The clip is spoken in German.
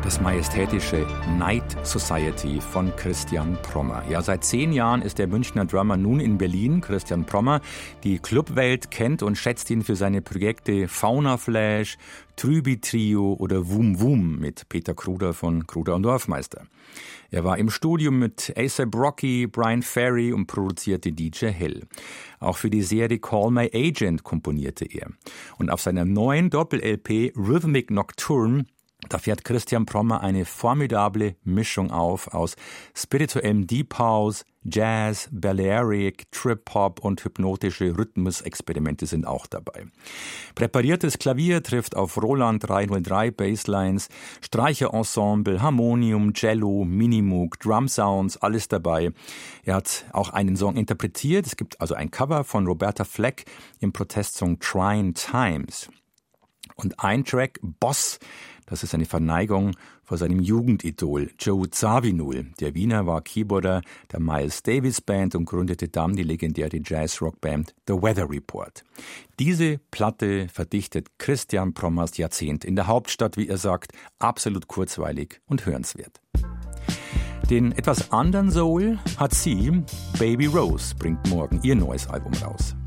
Das majestätische Night Society von Christian Prommer. Ja, seit 10 Jahren ist der Münchner Drummer nun in Berlin. Christian Prommer, die Clubwelt kennt und schätzt ihn für seine Projekte Fauna Flash, Trüby Trio oder Wum Wum mit Peter Kruder von Kruder und Dorfmeister. Er war im Studio mit A$AP Rocky, Brian Ferry und produzierte DJ Hill. Auch für die Serie Call My Agent komponierte er. Und auf seiner neuen Doppel-LP Rhythmic Nocturne, da fährt Christian Prommer eine formidable Mischung auf aus spirituellem Deep House, Jazz, Balearic, Trip-Hop und hypnotische Rhythmusexperimente sind auch dabei. Präpariertes Klavier trifft auf Roland 303 Basslines, Streicherensemble, Harmonium, Cello, Minimoog, Drum-Sounds, alles dabei. Er hat auch einen Song interpretiert. Es gibt also ein Cover von Roberta Fleck im Protestsong Trying Times. Und ein Track, Boss, das ist eine Verneigung vor seinem Jugendidol Joe Zawinul. Der Wiener war Keyboarder der Miles Davis Band und gründete dann die legendäre Jazz-Rock-Band The Weather Report. Diese Platte verdichtet Christian Prommers Jahrzehnt in der Hauptstadt, wie er sagt, absolut kurzweilig und hörenswert. Den etwas anderen Soul hat sie, Baby Rose bringt morgen ihr neues Album raus.